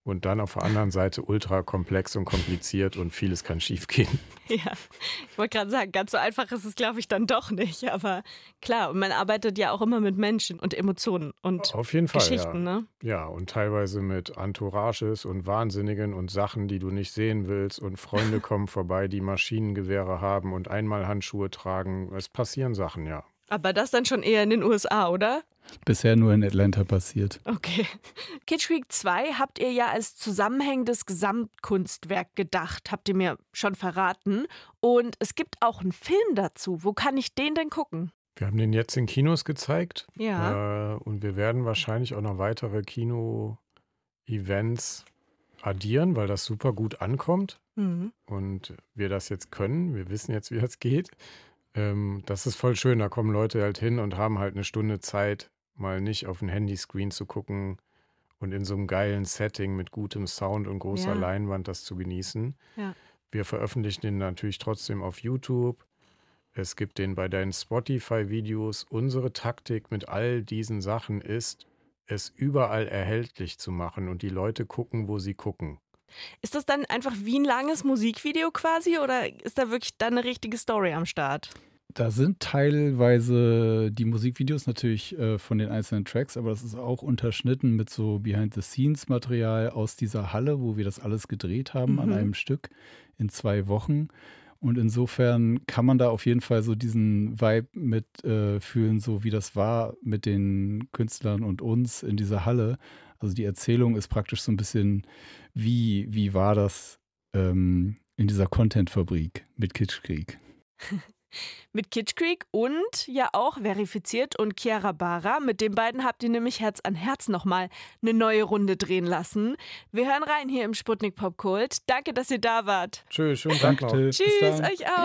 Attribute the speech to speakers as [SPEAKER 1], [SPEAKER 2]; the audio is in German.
[SPEAKER 1] Und dann auf der anderen Seite ultra komplex und kompliziert und vieles kann schiefgehen.
[SPEAKER 2] Ja, ich wollte gerade sagen, ganz so einfach ist es, glaube ich, dann doch nicht. Aber klar, und man arbeitet ja auch immer mit Menschen und Emotionen und
[SPEAKER 1] Auf jeden Fall,
[SPEAKER 2] Geschichten,
[SPEAKER 1] ja.
[SPEAKER 2] ne?
[SPEAKER 1] Ja, und teilweise mit Entourages und Wahnsinnigen und Sachen, die du nicht sehen willst. Und Freunde kommen vorbei, die Maschinengewehre haben und einmal Handschuhe tragen. Es passieren Sachen, ja.
[SPEAKER 2] Aber das dann schon eher in den USA, oder?
[SPEAKER 3] Bisher nur in Atlanta passiert.
[SPEAKER 2] Okay. Kitsch Creek 2 habt ihr ja als zusammenhängendes Gesamtkunstwerk gedacht, habt ihr mir schon verraten. Und es gibt auch einen Film dazu. Wo kann ich den denn gucken?
[SPEAKER 1] Wir haben den jetzt in Kinos gezeigt.
[SPEAKER 2] Ja.
[SPEAKER 1] Und wir werden wahrscheinlich auch noch weitere Kino-Events addieren, weil das super gut ankommt.
[SPEAKER 2] Mhm.
[SPEAKER 1] Und wir das jetzt können. Wir wissen jetzt, wie das geht. Das ist voll schön. Da kommen Leute halt hin und haben halt eine Stunde Zeit, mal nicht auf den Handyscreen zu gucken und in so einem geilen Setting mit gutem Sound und großer
[SPEAKER 2] Ja.
[SPEAKER 1] Leinwand das zu genießen.
[SPEAKER 2] Ja.
[SPEAKER 1] Wir veröffentlichen den natürlich trotzdem auf YouTube. Es gibt den bei deinen Spotify-Videos. Unsere Taktik mit all diesen Sachen ist, es überall erhältlich zu machen und die Leute gucken, wo sie gucken.
[SPEAKER 2] Ist das dann einfach wie ein langes Musikvideo quasi oder ist da wirklich dann eine richtige Story am Start?
[SPEAKER 3] Da sind teilweise die Musikvideos natürlich von den einzelnen Tracks, aber das ist auch unterschnitten mit so Behind-the-Scenes-Material aus dieser Halle, wo wir das alles gedreht haben an einem Stück in 2 Wochen. Und insofern kann man da auf jeden Fall so diesen Vibe mit fühlen, so wie das war mit den Künstlern und uns in dieser Halle. Also die Erzählung ist praktisch so ein bisschen, wie war das in dieser Content-Fabrik mit Kitsch Creek.
[SPEAKER 2] Mit Kitsch Creek und ja auch verifiziert und Chiara Bara. Mit den beiden habt ihr nämlich Herz an Herz nochmal eine neue Runde drehen lassen. Wir hören rein hier im Sputnik Popkult. Danke, dass ihr da wart.
[SPEAKER 1] Tschüss, schönen Dank noch.
[SPEAKER 3] Danke,
[SPEAKER 2] Tschüss, euch auch.